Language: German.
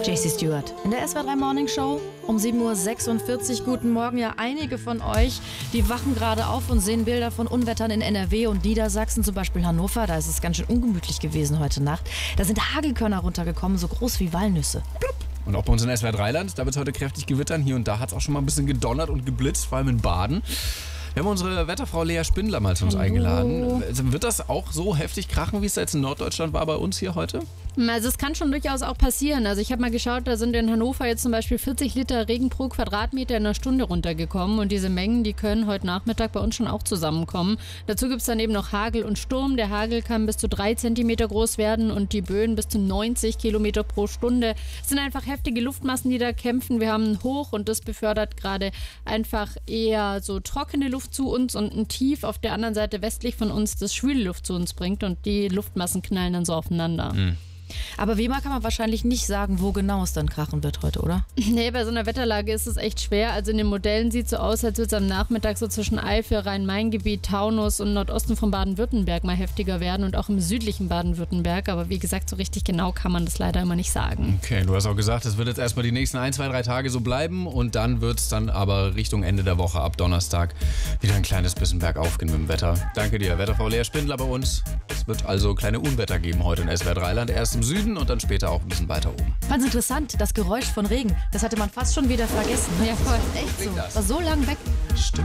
JC Stewart in der SWR3 Morning Show um 7.46 Uhr. Guten Morgen. Ja, einige von euch, die wachen gerade auf und sehen Bilder von Unwettern in NRW und Niedersachsen, zum Beispiel Hannover. Da ist es ganz schön ungemütlich gewesen heute Nacht. Da sind Hagelkörner runtergekommen, so groß wie Walnüsse. Plupp. Und auch bei uns in SWR3-Land, da wird es heute kräftig gewittern. Hier und da hat es auch schon mal ein bisschen gedonnert und geblitzt, vor allem in Baden. Wir haben unsere Wetterfrau Lea Spindler mal zu uns eingeladen. Wird das auch so heftig krachen, wie es jetzt in Norddeutschland war bei uns hier heute? Also es kann schon durchaus auch passieren. Also ich habe mal geschaut, da sind in Hannover jetzt zum Beispiel 40 Liter Regen pro Quadratmeter in einer Stunde runtergekommen. Und diese Mengen, die können heute Nachmittag bei uns schon auch zusammenkommen. Dazu gibt es dann eben noch Hagel und Sturm. Der Hagel kann bis zu 3 Zentimeter groß werden und die Böen bis zu 90 Kilometer pro Stunde. Es sind einfach heftige Luftmassen, die da kämpfen. Wir haben ein Hoch und das befördert gerade einfach eher so trockene Luft zu uns und ein Tief auf der anderen Seite westlich von uns, das schwüle Luft zu uns bringt und die Luftmassen knallen dann so aufeinander. Aber wie immer kann man wahrscheinlich nicht sagen, wo genau es dann krachen wird heute, oder? Nee, bei so einer Wetterlage ist es echt schwer. Also in den Modellen sieht es so aus, als würde es am Nachmittag so zwischen Eifel, Rhein-Main-Gebiet, Taunus und Nordosten von Baden-Württemberg mal heftiger werden und auch im südlichen Baden-Württemberg. Aber wie gesagt, so richtig genau kann man das leider immer nicht sagen. Okay, du hast auch gesagt, es wird jetzt erstmal die nächsten 1, 2, 3 Tage so bleiben und dann wird es dann aber Richtung Ende der Woche ab Donnerstag wieder ein kleines bisschen bergauf gehen mit dem Wetter. Danke dir, Wetterfrau Lea Spindler bei uns. Es wird also kleine Unwetter geben heute in SWR3-Land. Erst im Süden und dann später auch ein bisschen weiter oben. Fand's interessant, das Geräusch von Regen, das hatte man fast schon wieder vergessen. Ja, voll. Echt so. das? War so lang weg. Stimmt.